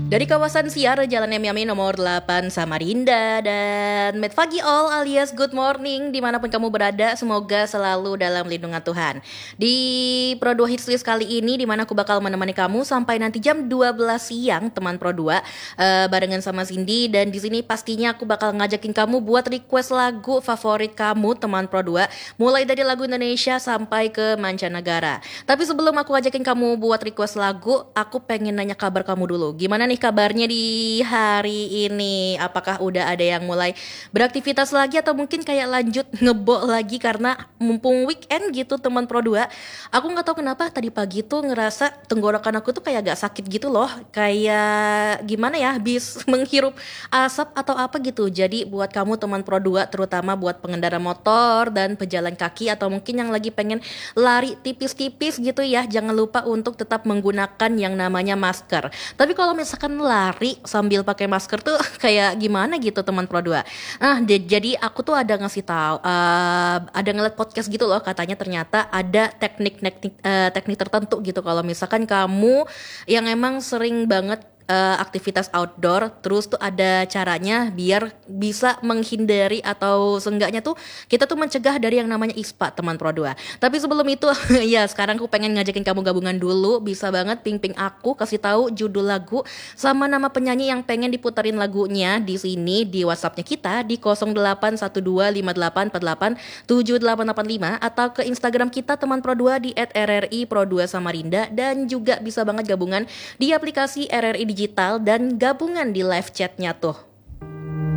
Dari kawasan Siar, Jalan Yami nomor 8 Samarinda. Dan Met Pagi All alias Good Morning dimanapun kamu berada, semoga selalu dalam lindungan Tuhan. Di Pro 2 Hits List kali ini dimana aku bakal menemani kamu sampai nanti jam 12 siang teman Pro 2 barengan sama Cindy. Dan di sini pastinya aku bakal ngajakin kamu buat request lagu favorit kamu teman Pro 2, mulai dari lagu Indonesia sampai ke mancanegara. Tapi sebelum aku ajakin kamu buat request lagu, aku pengen nanya kabar kamu dulu. Gimana nih kabarnya di hari ini? Apakah udah ada yang mulai beraktivitas lagi atau mungkin kayak lanjut ngebok lagi karena mumpung weekend gitu teman Pro 2. Aku nggak tahu kenapa tadi pagi tuh ngerasa tenggorokan aku tuh kayak agak sakit gitu loh. Kayak gimana ya, habis menghirup asap atau apa gitu. Jadi buat kamu teman Pro 2, terutama buat pengendara motor dan pejalan kaki atau mungkin yang lagi pengen lari tipis-tipis gitu ya, jangan lupa untuk tetap menggunakan yang namanya masker. Tapi kalau misalkan lari sambil pakai masker tuh kayak gimana gitu teman Pro 2. Jadi aku tuh ada ngasih tahu, ada ngeliat podcast gitu loh, katanya ternyata ada teknik tertentu gitu kalau misalkan kamu yang emang sering banget aktivitas outdoor, terus tuh ada caranya biar bisa menghindari atau seenggaknya tuh kita tuh mencegah dari yang namanya ISPA teman Pro 2. Tapi sebelum itu ya sekarang aku pengen ngajakin kamu gabungan dulu, bisa banget ping-ping aku kasih tahu judul lagu sama nama penyanyi yang pengen diputerin lagunya di sini di WhatsAppnya kita di 08125848787885 atau ke Instagram kita teman Pro 2 di @rri_pro2samarinda dan juga bisa banget gabungan di aplikasi RRI Digital dan gabungan di live chatnya tuh.